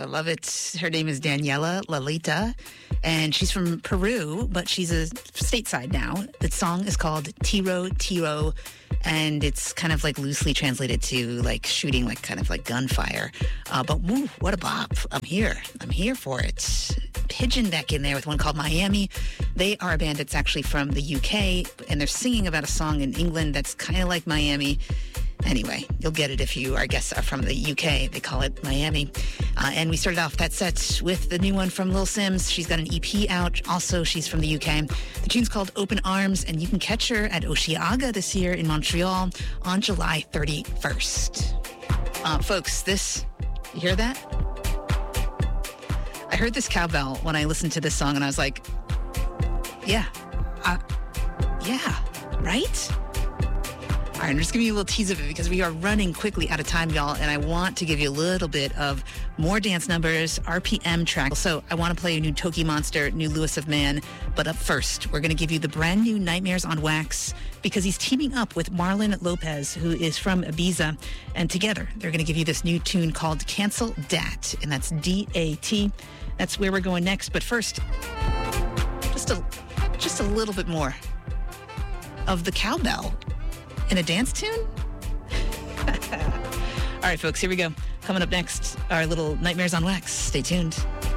I love it. Her name is Daniela Lalita, and she's from Peru, but she's a stateside now. The song is called Tiro Tiro, and it's kind of like loosely translated to like shooting, like kind of like gunfire. But woo, what a bop. I'm here for it. Pigeon back in there with one called Miami. They are a band that's actually from the UK, and they're singing about a song in England that's kind of like Miami. Anyway, you'll get it if you, I guess, are from the UK. They call it Miami. And we started off that set with the new one from Lil Sims. She's got an EP out. Also, she's from the UK. The tune's called Open Arms, and you can catch her at Osheaga this year in Montreal on July 31st. Folks, you hear that? I heard this cowbell when I listened to this song, and I was like, yeah, right? All right, I'm just giving you a little tease of it because we are running quickly out of time, y'all, and I want to give you a little bit of more dance numbers, RPM tracks. So I want to play a new Toki Monster, new Lewis of Man, but up first, we're going to give you the brand new Nightmares on Wax because he's teaming up with Marlon Lopez, who is from Ibiza, and together they're going to give you this new tune called Cancel Dat, and that's D-A-T. That's where we're going next, but first, just a little bit more of the cowbell in a dance tune? All right, folks, here we go. Coming up next, our little Nightmares on Wax. Stay tuned.